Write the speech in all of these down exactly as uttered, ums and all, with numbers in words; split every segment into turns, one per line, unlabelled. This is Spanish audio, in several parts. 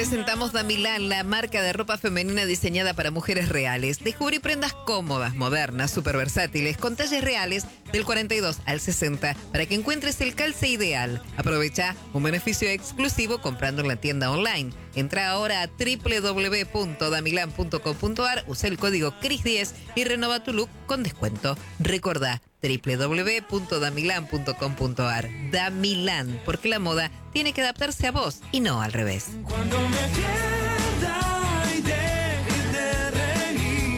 Presentamos Damilán, la marca de ropa femenina diseñada para mujeres reales. Descubrí prendas cómodas, modernas, súper versátiles, con talles reales del cuarenta y dos al sesenta para que encuentres el calce ideal. Aprovecha un beneficio exclusivo comprando en la tienda online. Entra ahora a doble u doble u doble u punto damilán punto com punto a r, usa el código cris diez y renova tu look con descuento. Recordá, doble u doble u doble u punto damilán punto com punto a r. Damilán, porque la moda tiene que adaptarse a vos y no al revés.
Cuando me pierda y deje de reír,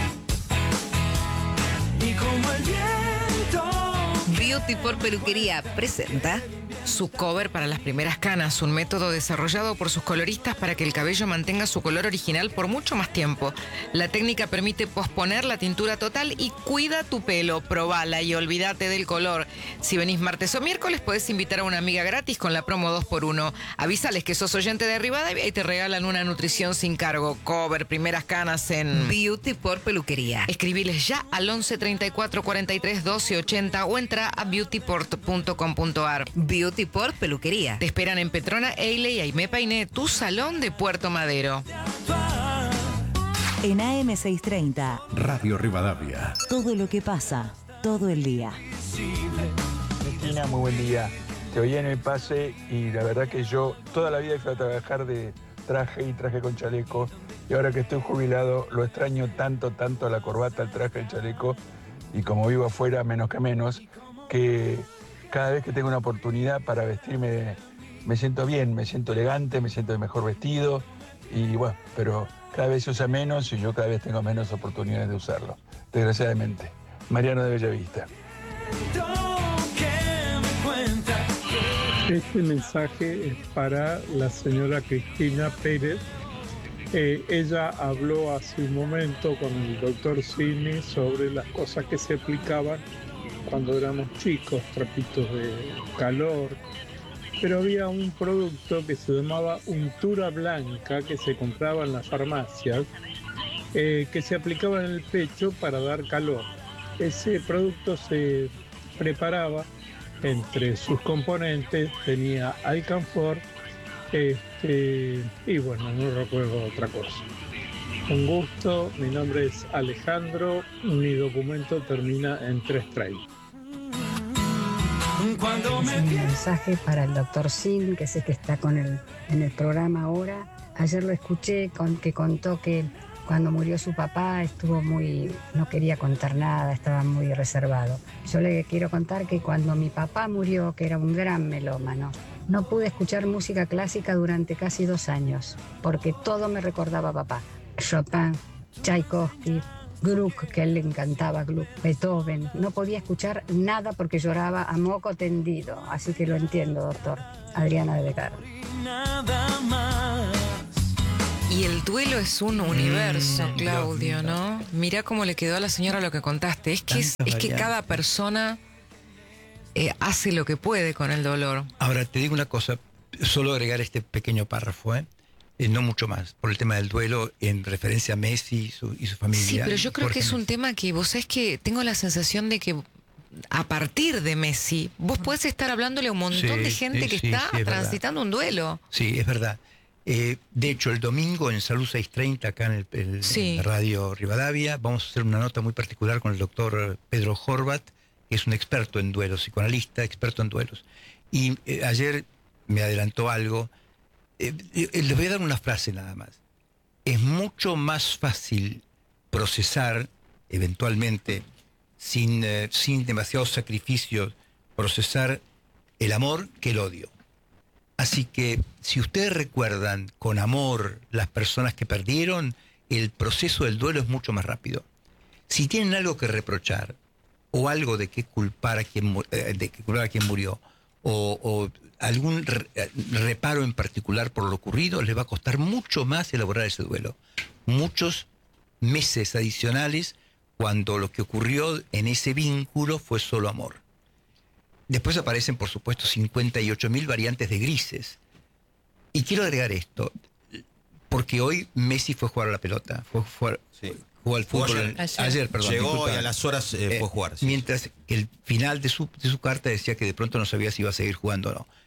y como el viento.
Beauty por Peluquería presenta
Su cover para las primeras canas, un método desarrollado por sus coloristas para que el cabello mantenga su color original por mucho más tiempo. La técnica permite posponer la tintura total y cuida tu pelo. Probala y olvídate del color. Si venís martes o miércoles, podés invitar a una amiga gratis con la promo dos por uno. Avísales que sos oyente de Rivadavia y te regalan una nutrición sin cargo. Cover, primeras canas en
Beauty por Peluquería.
Escribiles ya al once treinta y cuatro cuarenta y tres doce ochenta o entra a beautyport punto com punto a r.
Beauty por Peluquería.
Te esperan en Petrona, Eile y Aimé Painé, tu salón de Puerto Madero.
En A M seiscientos treinta,
Radio Rivadavia.
todo lo que pasa, todo el día.
Cristina, muy buen día. Te oí en el pase y la verdad que yo toda la vida fui a trabajar de traje y traje con chaleco. Y ahora que estoy jubilado, lo extraño tanto, tanto a la corbata, el traje, el chaleco. Y como vivo afuera, menos que menos, que cada vez que tengo una oportunidad para vestirme, me siento bien, me siento elegante, me siento mejor vestido. Y bueno, pero cada vez se usa menos y yo cada vez tengo menos oportunidades de usarlo, desgraciadamente. Mariano de Bellavista.
Este mensaje es para la señora Cristina Pérez. Eh, ella habló hace un momento con el doctor Cini sobre las cosas que se aplicaban cuando éramos chicos, trapitos de calor, pero había un producto que se llamaba untura blanca que se compraba en las farmacias, eh, que se aplicaba en el pecho para dar calor. Ese producto se preparaba, entre sus componentes tenía alcanfor, este, y bueno, no recuerdo otra cosa. Un gusto, mi nombre es Alejandro, mi documento termina en trescientos treinta.
Cuando me
Es un
pierda.
mensaje para el doctor Sin, que sé que está con el, en el programa ahora. Ayer lo escuché con, que contó que cuando murió su papá estuvo muy, no quería contar nada, estaba muy reservado. Yo le quiero contar que cuando mi papá murió, que era un gran melómano, no pude escuchar música clásica durante casi dos años, porque todo me recordaba a papá. Chopin, Tchaikovsky, Gluck, que a él le encantaba Gluck, Beethoven. No podía escuchar nada porque lloraba a moco tendido. Así que lo entiendo, doctor. Adriana de Becar.
Nada más.
Y el duelo es un universo,
Mm,
Claudio,
Dios mío.
¿no? Mirá cómo le quedó a la señora lo que contaste. Es que, es,
Tantas
es que
variantes.
cada persona eh, hace lo que puede con el dolor.
Ahora, te digo una cosa, solo agregar este pequeño párrafo, ¿eh? Eh, no mucho más, por el tema del duelo en referencia a Messi y su, y su familia.
Sí, pero yo creo
Jorge
que es un
Messi.
tema que vos sabés que tengo la sensación de que a partir de Messi, vos podés estar hablándole a un montón
Sí,
de gente
sí,
que
sí,
está
sí, es verdad.
transitando un duelo.
Sí, es verdad. Eh, de hecho, el domingo en Salud seiscientos treinta, acá en, el, el-
Sí.
en la radio Rivadavia, vamos a hacer una nota muy particular con el doctor Pedro Horvat, que es un experto en duelos, psicoanalista, experto en duelos. Y eh, ayer me adelantó algo. Eh, eh, les voy a dar una frase nada más. Es mucho más fácil procesar, eventualmente, sin, eh, sin demasiados sacrificios, procesar el amor que el odio. Así que, si ustedes recuerdan con amor las personas que perdieron, el proceso del duelo es mucho más rápido. Si tienen algo que reprochar, o algo de que culpar a quien, mu- eh, de que culpar a quien murió, o, o algún re- reparo en particular por lo ocurrido, les va a costar mucho más elaborar ese duelo. Muchos meses adicionales cuando lo que ocurrió en ese vínculo fue solo amor. Después aparecen, por supuesto, cincuenta y ocho mil variantes de grises. Y quiero agregar esto, porque hoy Messi fue a jugar a la pelota, fue, fue,
Sí.
jugó al fútbol.
ayer.
Ayer, ayer, perdón.
Llegó
disculpa.
y a las horas eh,
Eh,
fue a jugar. Sí.
Mientras que el final de su, de su carta decía que de pronto no sabía si iba a seguir jugando o no.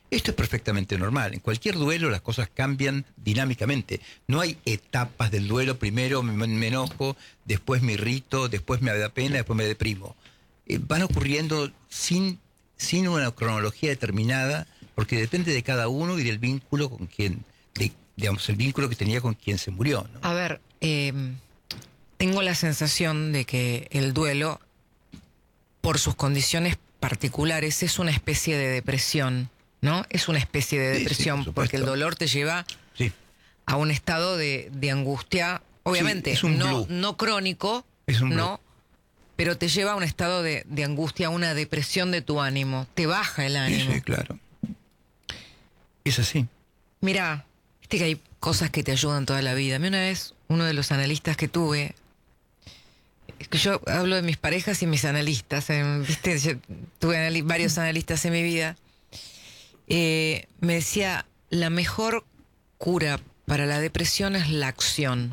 Esto es perfectamente normal. En cualquier duelo las cosas cambian dinámicamente. No hay etapas del duelo. Primero me, me enojo, después me irrito, después me da pena, después me deprimo. Eh, van ocurriendo sin, sin una cronología determinada, porque depende de cada uno y del vínculo con quien, de, digamos, el vínculo que tenía con quien se murió, ¿no?
A ver, eh, tengo la sensación de que el duelo, por sus condiciones particulares, es una especie de depresión, ¿no? Es una especie de
Sí, sí,
depresión,
por supuesto.
porque el dolor te lleva
Sí.
a un estado de, de angustia, obviamente,
Sí, es un
no,
blue.
no crónico,
Es un
¿no? Pero te lleva a un estado de, de angustia, a una depresión de tu ánimo, te baja el
Sí,
ánimo.
sí, claro. Es así.
Mira, viste que hay cosas que te ayudan toda la vida. A mí una vez, uno de los analistas que tuve, es que yo hablo de mis parejas y mis analistas, eh, viste, yo tuve anali- varios analistas en mi vida, eh, me decía, la mejor cura para la depresión es la acción.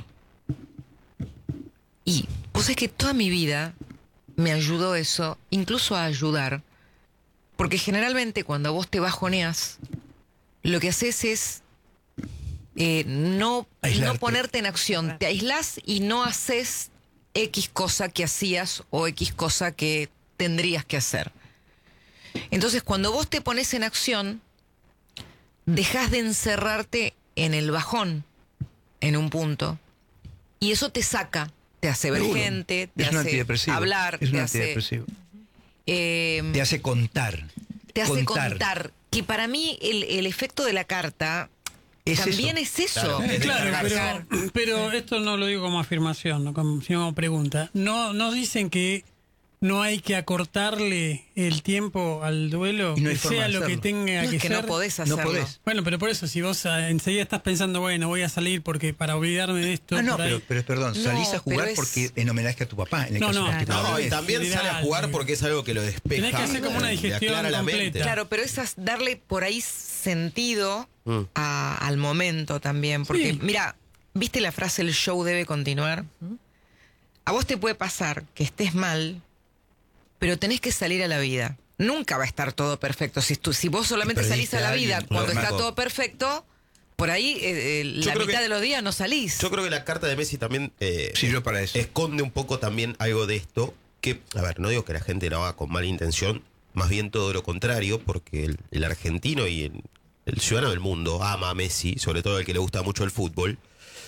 Y pues es que toda mi vida me ayudó eso, incluso a ayudar, porque generalmente cuando vos te bajoneás, lo que haces es eh, no,
Aislarte.
no ponerte en acción. Te aislás y no haces X cosa que hacías o X cosa que tendrías que hacer. Entonces, cuando vos te pones en acción, dejás de encerrarte en el bajón, en un punto, y eso te saca, te hace ver
Seguro.
gente, te
Es un
hace
antidepresivo.
hablar,
Es un
te hace...
antidepresivo.
eh,
Te hace contar.
te hace contar. Que para mí el, el efecto de la carta
Es
también
eso.
es eso.
Claro,
Eh,
es
claro,
descargar.
pero, pero esto no lo digo como afirmación, ¿no? Como, sino como pregunta. No, no dicen que no hay que acortarle el tiempo al duelo,
Y no hay
que
forma
sea
de
lo que
hacerlo.
tenga
No,
que
es que
ser.
no podés
No
hacerlo.
podés.
Bueno, pero por eso, si vos ah, enseguida estás pensando, bueno, voy a salir porque para olvidarme de esto.
Ah, no,
por ahí-
pero, pero perdón,
No,
salís a jugar
pero es-
porque en homenaje a tu papá. En el
No,
caso
no,
particular.
No, y
es
también
general,
sale a jugar
digo.
porque es algo que lo despeja.
Tenés que hacer como una
le
digestión
aclara la mente.
completa.
Claro, pero es as- darle por ahí sentido
Mm.
a- al momento también. Porque,
Sí.
mira, ¿viste la frase el show debe continuar? A vos te puede pasar que estés mal, pero tenés que salir a la vida. Nunca va a estar todo perfecto. Si, tú, si vos solamente
Y
salís a la
perdiste a
vida
alguien,
cuando
claro.
está
Marco.
todo perfecto, por ahí eh, eh,
Yo
la
creo
mitad
que-
de los días no salís.
Yo creo que la carta de Messi también eh,
Sirvió para eso.
esconde un poco también algo de esto. Que, a ver, no digo que la gente lo haga con mala intención, más bien todo lo contrario, porque el, el argentino y el, el ciudadano del mundo ama a Messi, sobre todo el que le gusta mucho el fútbol,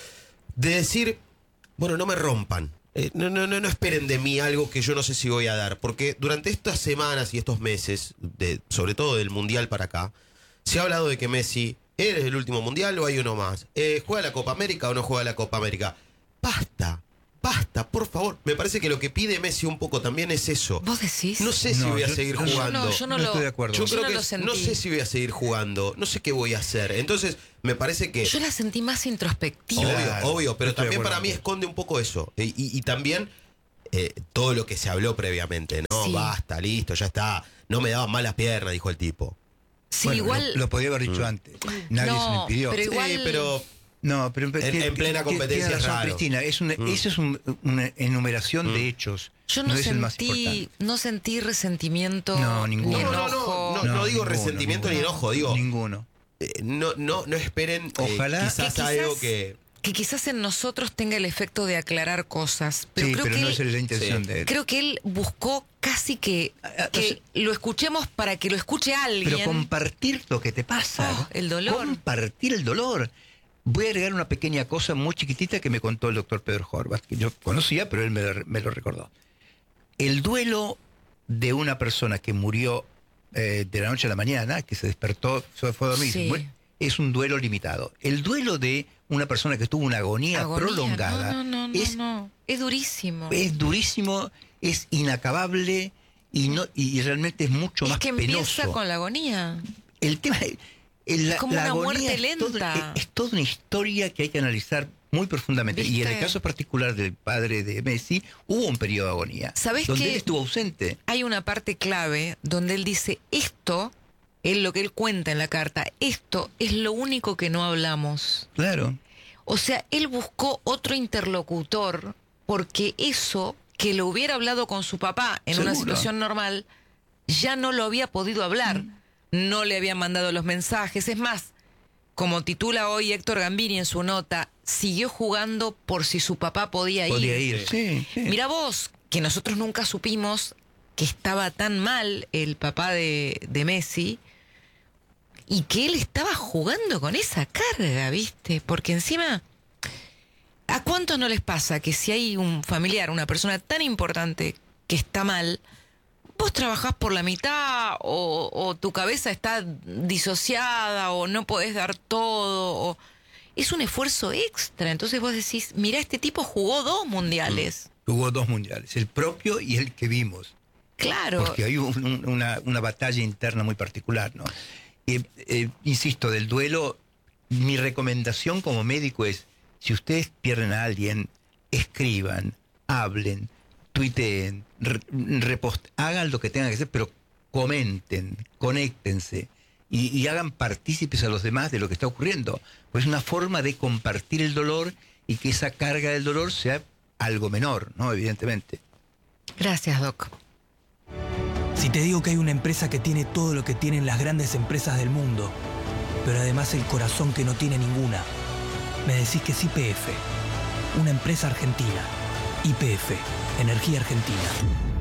de decir, bueno, no me rompan. Eh, no, no, no, no esperen de mí algo que yo no sé si voy a dar, porque durante estas semanas y estos meses, de, sobre todo del Mundial para acá, se ha hablado de que Messi, ¿eres el último Mundial o hay uno más? Eh, ¿Juega la Copa América o no juega la Copa América? Basta, basta, por favor. Me parece que lo que pide Messi un poco también es eso.
¿Vos decís?
No sé si
No,
voy a
yo-
seguir
yo no-
jugando.
no, yo no
No
lo,
estoy de acuerdo.
Yo
yo
creo
no
que
lo
es-
sentí.
no sé si voy a seguir jugando, no sé qué voy a hacer. Entonces, me parece que...
Yo la sentí más introspectiva.
Obvio,
Claro,
obvio, pero
yo estoy de
también
acuerdo
para mí
contigo.
esconde un poco eso. Y, y- y también eh, todo lo que se habló previamente, ¿no?
Sí.
Basta, listo, ya está. No me daban malas piernas, dijo el tipo.
Sí,
Bueno,
igual.
Lo, lo podía haber dicho antes. Nadie
No,
se lo impidió.
pero
Sí,
igual-
pero
No, pero
En- en plena competencia
tiene
es
razón,
raro.
Cristina, es una,
Mm.
eso es un- una enumeración
Mm.
de hechos.
Yo no,
es el más
sentí,
importante.
no sentí resentimiento,
No,
ni
ninguno.
No, no,
enojo.
no, no, no digo
ninguno,
resentimiento
ninguno.
ni enojo, digo,
Ninguno.
eh, no, no, no esperen eh,
Ojalá-
quizás,
Que quizás-
algo que...
Que quizás en nosotros tenga el efecto de aclarar cosas, pero
sí,
creo
pero
que
no
él,
es la intención
sí.
de él.
creo que él buscó casi que,
Ah,
que
o sea-
lo escuchemos para que lo escuche alguien.
Pero compartir lo que te pasa.
Oh,
¿no?
el dolor.
Compartir el dolor. Voy a agregar una pequeña cosa muy chiquitita que me contó el doctor Pedro Horvath, que yo conocía, pero él me lo, me lo recordó. El duelo de una persona que murió eh, de la noche a la mañana, que se despertó, se fue a dormir,
Sí.
mu- es un duelo limitado. El duelo de una persona que tuvo una agonía,
Agonía,
prolongada
No, no, no, no,
es,
no. Es durísimo.
es durísimo, es inacabable y, no, y realmente es mucho
es
más
que empieza
penoso.
con la agonía.
El tema el- la,
como
la
una
agonía
muerte
es todo-
lenta.
es, es toda una historia que hay que analizar muy profundamente. Y en el
¿Viste?
caso particular del padre de Messi, hubo un periodo de agonía.
¿Sabés
donde
qué?
él estuvo ausente.
Hay una parte clave donde él dice esto, él lo que él cuenta en la carta, esto es lo único que no hablamos.
Claro.
O sea, él buscó otro interlocutor porque eso que lo hubiera hablado con su papá en una
Seguro.
situación normal ya no lo había podido hablar. no le habían mandado los mensajes. Es más, como titula hoy Héctor Gambini en su nota, siguió jugando por si su papá podía ir.
Podía ir, sí, sí.
Mira vos, que nosotros nunca supimos que estaba tan mal el papá de, de Messi y que él estaba jugando con esa carga, ¿viste? Porque encima, ¿a cuántos no les pasa que si hay un familiar, una persona tan importante que está mal, vos trabajás por la mitad o, o tu cabeza está disociada o no podés dar todo? O... Es un esfuerzo extra. Entonces vos decís, mirá, este tipo jugó dos mundiales.
Jugó dos mundiales, el propio y el que vimos.
Claro.
Porque hay un- un- una, una batalla interna muy particular, ¿no? Eh, eh, insisto, del duelo, mi recomendación como médico es, si ustedes pierden a alguien, escriban, hablen, tuiteen, re- repost, hagan lo que tengan que hacer, pero comenten, conéctense y, y hagan partícipes a los demás de lo que está ocurriendo. Pues es una forma de compartir el dolor y que esa carga del dolor sea algo menor, ¿no? Evidentemente.
Gracias, Doc.
Si te digo que hay una empresa que tiene todo lo que tienen las grandes empresas del mundo, pero además el corazón que no tiene ninguna, me decís que es Y P F, una empresa argentina. Y P F, Energía Argentina.